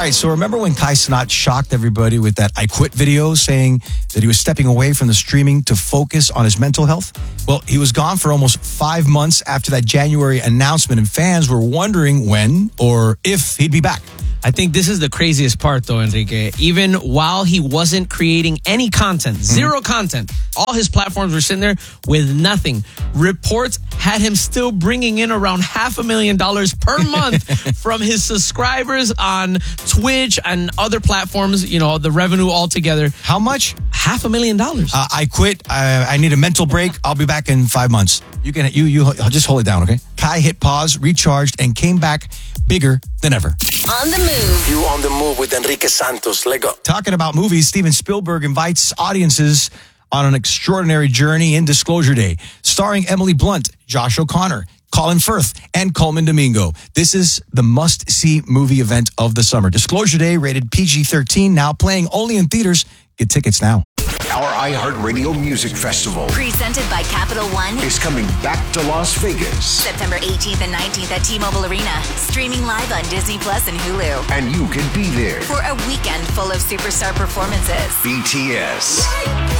right, so remember when Kai Cenat shocked everybody with that I Quit video saying that he was stepping away from the streaming to focus on his mental health? Well, he was gone for almost 5 months after that January announcement, and fans were wondering when or if he'd be back. I think this is the craziest part, though, Enrique. Even while he wasn't creating any content, zero content, all his platforms were sitting there with nothing. Reports had him still bringing in around $500,000 per month from his subscribers on Twitch and other platforms, you know, the revenue altogether. How much? $500,000. I quit. I need a mental break. I'll be back in 5 months. You just hold it down, okay? Kai hit pause, recharged, and came back bigger than ever. On the move. You on the move with Enrique Santos. Let go. Talking about movies, Steven Spielberg invites audiences on an extraordinary journey in Disclosure Day, starring Emily Blunt, Josh O'Connor, Colin Firth, and Coleman Domingo. This is the must-see movie event of the summer. Disclosure Day, rated PG-13, now playing only in theaters. Get tickets now. Our iHeartRadio Music Festival Presented by Capital One. is coming back to Las Vegas. September 18th and 19th at T-Mobile Arena. Streaming live on Disney Plus and Hulu. And you can be there. For a weekend full of superstar performances. BTS,